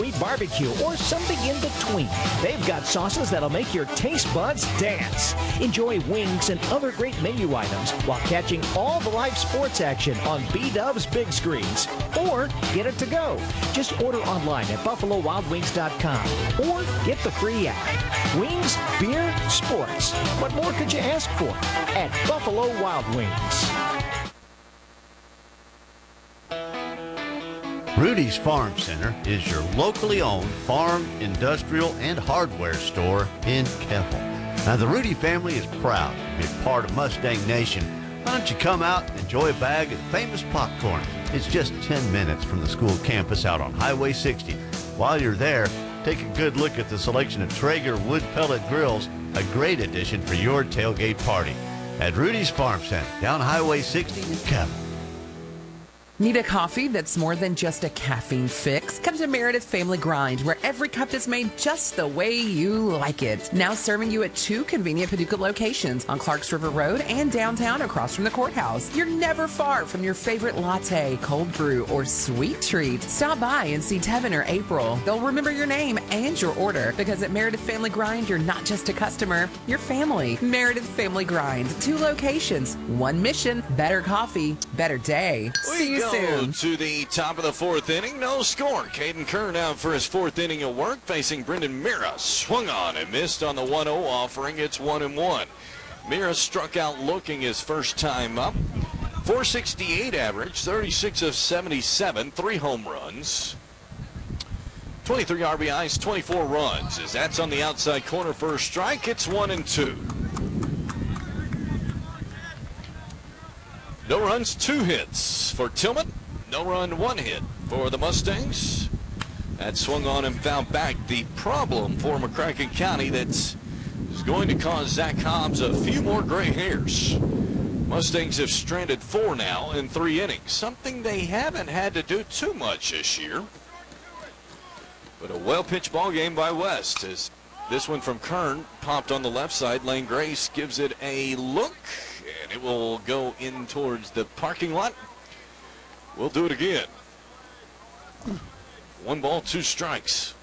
sweet barbecue, or something in between. They've got sauces that'll make your taste buds dance. Enjoy wings and other great menu items while catching all the live sports action on B-Dub's big screens. Or get it to go. Just order online at BuffaloWildWings.com or get the free app. Wings, beer, sports. What more could you ask for at Buffalo Wild Wings? Rudy's Farm Center is your locally owned farm, industrial, and hardware store in Keppel. Now, the Rudy family is proud to be a part of Mustang Nation. Why don't you come out and enjoy a bag of famous popcorn? It's just 10 minutes from the school campus out on Highway 60. While you're there, take a good look at the selection of Traeger wood pellet grills, a great addition for your tailgate party. At Rudy's Farm Center, down Highway 60 in Keppel. Need a coffee that's more than just a caffeine fix? Come to Meredith Family Grind, where every cup is made just the way you like it. Now serving you at 2 convenient Paducah locations on Clarks River Road and downtown across from the courthouse. You're never far from your favorite latte, cold brew, or sweet treat. Stop by and see Tevin or April. They'll remember your name and your order, because at Meredith Family Grind, you're not just a customer, you're family. Meredith Family Grind, 2 locations, 1 mission, better coffee, better day. See you soon. To the top of the 4th inning, no score. Caden Kern out for his 4th inning of work, facing Brendan Mira. Swung on and missed on the 1-0 offering. It's 1-1. Mira struck out looking his first time up. 468 average, 36 of 77, 3 home runs, 23 RBIs, 24 runs. As that's on the outside corner for a strike, it's 1-2. No runs, 2 hits for Tillman. No run, 1 hit for the Mustangs. That swung on and fouled back. The problem for McCracken County that's going to cause Zach Hobbs a few more gray hairs. Mustangs have stranded 4 now in 3 innings, something they haven't had to do too much this year. But a well-pitched ball game by West, as this one from Kern popped on the left side. Lane Grace gives it a look, and it will go in towards the parking lot. We'll do it again. 1 ball, 2 strikes.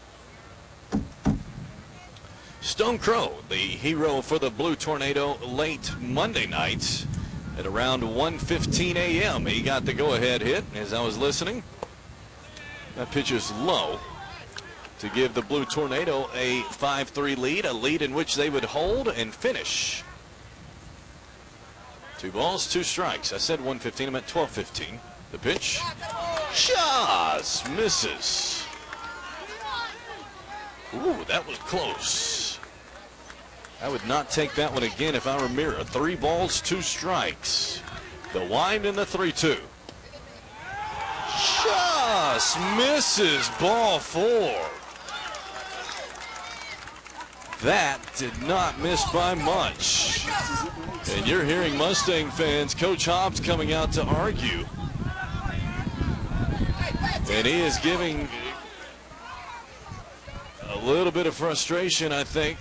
Stone Crow, the hero for the Blue Tornado, late Monday night at around 1:15 a.m. He got the go-ahead hit as I was listening. That pitch is low to give the Blue Tornado a 5-3 lead, a lead in which they would hold and finish. 2 balls, 2 strikes. I said 1:15, I meant 12:15. The pitch just misses. Ooh, that was close. I would not take that one again if I were Mira. 3 balls, 2 strikes. The wind and the 3-2. Just misses ball 4. That did not miss by much. And you're hearing Mustang fans, Coach Hobbs coming out to argue. And he is giving a little bit of frustration, I think.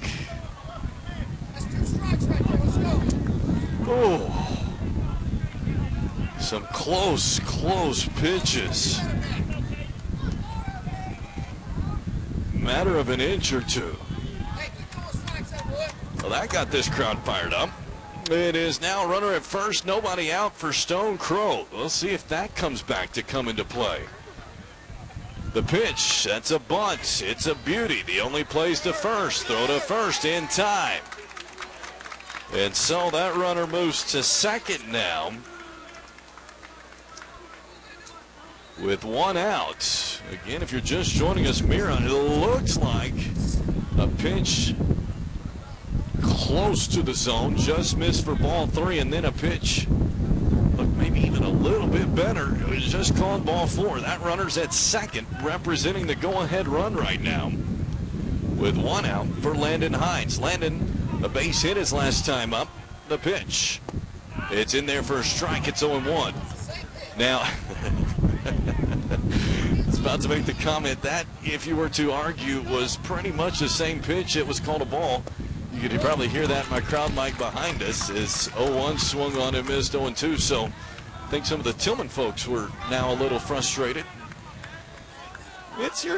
Oh, some close pitches. Matter of an inch or 2. Well, that got this crowd fired up. It is now runner at first, nobody out for Stone Crow. We'll see if that comes back to come into play. The pitch, that's a bunt. It's a beauty. The only plays to first. Throw to first in time. And so that runner moves to second now with 1 out. Again, if you're just joining us, Mira, it looks like a pitch close to the zone, just missed for ball 3, and then a pitch, look, maybe even a little bit better. It was just called ball 4. That runner's at second, representing the go-ahead run right now with 1 out for Landon Hines. Landon, a base hit his last time up. The pitch, it's in there for a strike. It's 0-1. Now, I was about to make the comment that if you were to argue was pretty much the same pitch, it was called a ball. You could probably hear that in my crowd mic behind us as 0-1 swung on and missed 0-2. So I think some of the Tillman folks were now a little frustrated. It's your